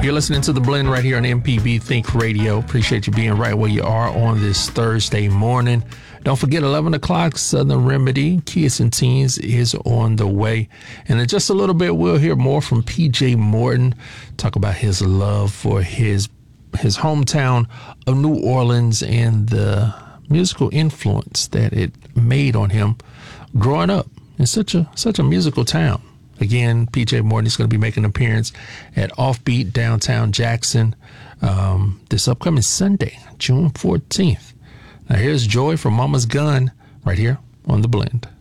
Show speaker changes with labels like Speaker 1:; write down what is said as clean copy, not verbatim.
Speaker 1: You're listening to The Blend right here on MPB Think Radio. Appreciate you being right where you are on this Thursday morning. Don't forget, 11 o'clock, Southern Remedy, Kids and Teens is on the way. And in just a little bit, we'll hear more from P.J. Morton, talk about his love for his hometown of New Orleans and the musical influence that it made on him growing up in such a musical town. Again, P.J. Morton is going to be making an appearance at Offbeat Downtown Jackson this upcoming Sunday, June 14th. Now here's Joy from Mama's Gun right here on The Blend.